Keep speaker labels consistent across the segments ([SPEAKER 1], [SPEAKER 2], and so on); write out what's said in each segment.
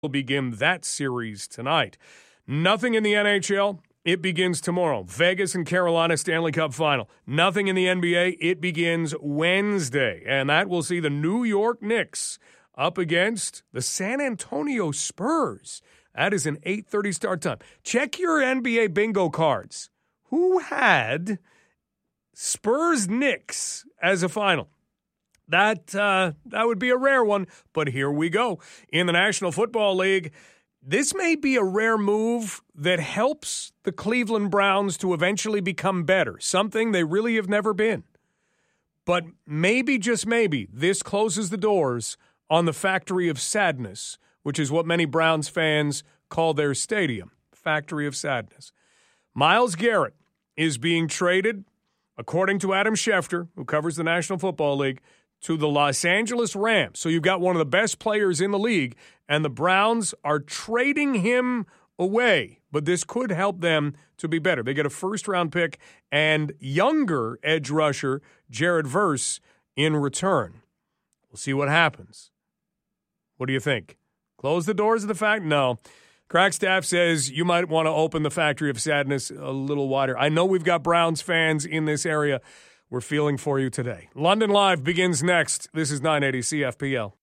[SPEAKER 1] will begin that series tonight. Nothing in the NHL. It begins tomorrow. Vegas and Carolina Stanley Cup Final. Nothing in the NBA. It begins Wednesday. And that will see the New York Knicks up against the San Antonio Spurs. That is an 8:30 start time. Check your NBA bingo cards. Who had Spurs-Knicks as a final? That would be a rare one, but here we go. In the National Football League, this may be a rare move that helps the Cleveland Browns to eventually become better, something they really have never been. But maybe, just maybe, this closes the doors on the Factory of Sadness, which is what many Browns fans call their stadium, Factory of Sadness. Myles Garrett is being traded, according to Adam Schefter, who covers the National Football League, to the Los Angeles Rams. So you've got one of the best players in the league, and the Browns are trading him away. But this could help them to be better. They get a first-round pick and younger edge rusher, Jared Verse, in return. We'll see what happens. What do you think? Close the doors of the fact? No. Crackstaff says you might want to open the Factory of Sadness a little wider. I know we've got Browns fans in this area. We're feeling for you today. London Live begins next. This is 980 CFPL.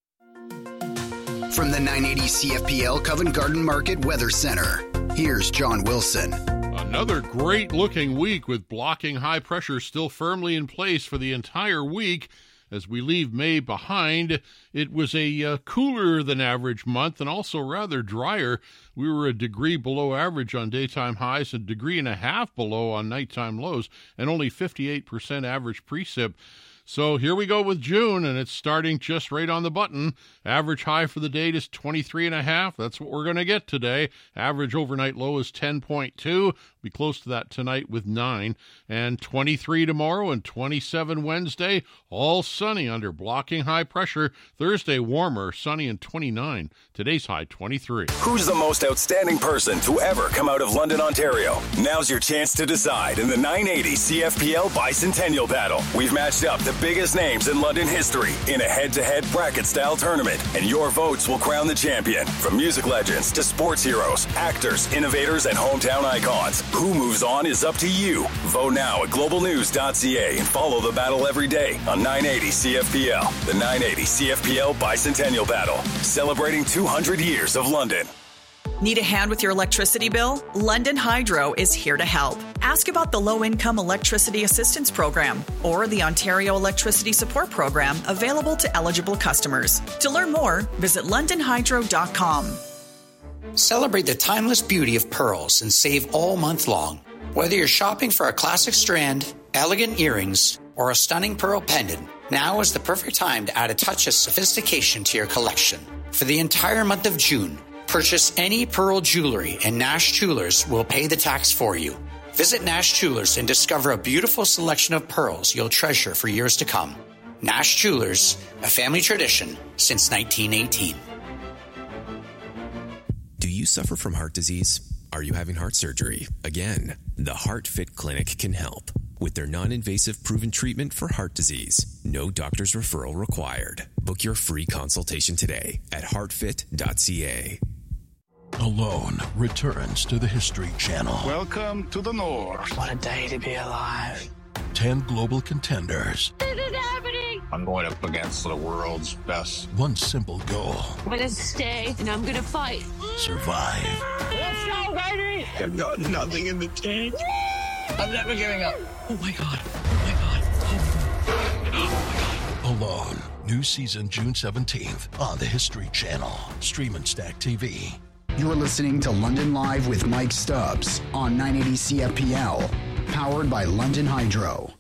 [SPEAKER 2] From the 980 CFPL Covent Garden Market Weather Center, here's John Wilson.
[SPEAKER 3] Another great-looking week with blocking high pressure still firmly in place for the entire week. As we leave May behind, it was a cooler than average month and also rather drier. We were a degree below average on daytime highs, a degree and a half below on nighttime lows, and only 58% average precip. So here we go with June, and it's starting just right on the button. Average high for the date is 23.5. That's what we're going to get today. Average overnight low is 10.2. Be close to that tonight with 9. And 23 tomorrow and 27 Wednesday. All sunny under blocking high pressure. Thursday warmer, sunny and 29. Today's high 23.
[SPEAKER 4] Who's the most outstanding person to ever come out of London, Ontario? Now's your chance to decide in the 980 CFPL Bicentennial Battle. We've matched up the biggest names in London history in a head-to-head bracket-style tournament, and your votes will crown the champion. From music legends to sports heroes, actors, innovators, and hometown icons, who moves on is up to you. Vote now at globalnews.ca and follow the battle every day on 980 CFPL. The 980 CFPL Bicentennial Battle, celebrating 200 years of London.
[SPEAKER 5] Need a hand with your electricity bill? London Hydro is here to help. Ask about the Low-Income Electricity Assistance Program or the Ontario Electricity Support Program available to eligible customers. To learn more, visit londonhydro.com.
[SPEAKER 6] Celebrate the timeless beauty of pearls and save all month long. Whether you're shopping for a classic strand, elegant earrings, or a stunning pearl pendant, now is the perfect time to add a touch of sophistication to your collection. For the entire month of June, purchase any pearl jewelry and Nash Jewelers will pay the tax for you. Visit Nash Jewelers and discover a beautiful selection of pearls you'll treasure for years to come. Nash Jewelers, a family tradition since 1918.
[SPEAKER 7] Do you suffer from heart disease? Are you having heart surgery? Again, the HeartFit Clinic can help. With their non-invasive proven treatment for heart disease, no doctor's referral required. Book your free consultation today at heartfit.ca.
[SPEAKER 8] Alone returns to the History Channel.
[SPEAKER 9] Welcome to the North.
[SPEAKER 10] What a day to be alive.
[SPEAKER 8] 10 global contenders.
[SPEAKER 11] This is happening.
[SPEAKER 9] I'm going up against the world's best.
[SPEAKER 8] One simple goal.
[SPEAKER 11] I'm going to stay and I'm going to fight.
[SPEAKER 8] Survive.
[SPEAKER 11] Let's go, baby.
[SPEAKER 9] I've got nothing in the tank. I'm never giving up.
[SPEAKER 8] Oh my God. Oh my God. Oh my God. Alone. New season June 17th on the History Channel. Stream and Stack TV.
[SPEAKER 2] You're listening to London Live with Mike Stubbs on 980 CFPL, powered by London Hydro.